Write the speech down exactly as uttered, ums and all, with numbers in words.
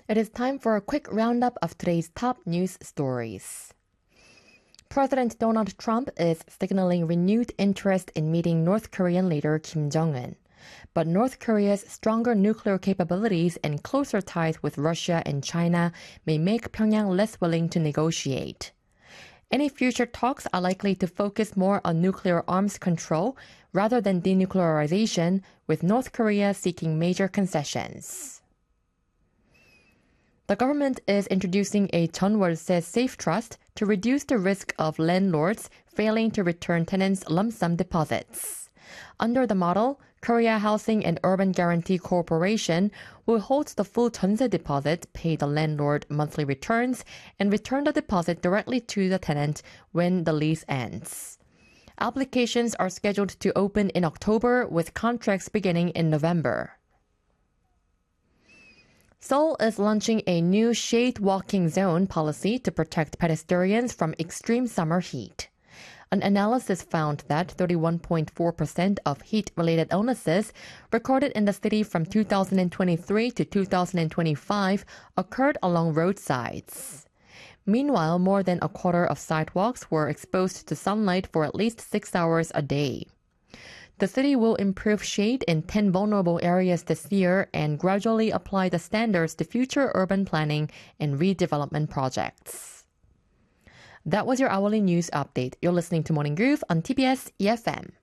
It is time for a quick roundup of today's top news stories. President Donald Trump is signaling renewed interest in meeting North Korean leader Kim Jong-un. But North Korea's stronger nuclear capabilities and closer ties with Russia and China may make Pyongyang less willing to negotiate. Any future talks are likely to focus more on nuclear arms control rather than denuclearization, with North Korea seeking major concessions. The government is introducing a Jeonwolse Safe Trust to reduce the risk of landlords failing to return tenants' lump sum deposits. Under the model, Korea Housing and Urban Guarantee Corporation will hold the full jeonse deposit, pay the landlord monthly returns, and return the deposit directly to the tenant when the lease ends. Applications are scheduled to open in October, with contracts beginning in November. Seoul is launching a new shade walking zone policy to protect pedestrians from extreme summer heat. An analysis found that thirty-one point four percent of heat-related illnesses recorded in the city from two thousand twenty-three to two thousand twenty-five occurred along roadsides. Meanwhile, more than a quarter of sidewalks were exposed to sunlight for at least six hours a day. The city will improve shade in ten vulnerable areas this year and gradually apply the standards to future urban planning and redevelopment projects. That was your hourly news update. You're listening to Morning Groove on T B S E F M.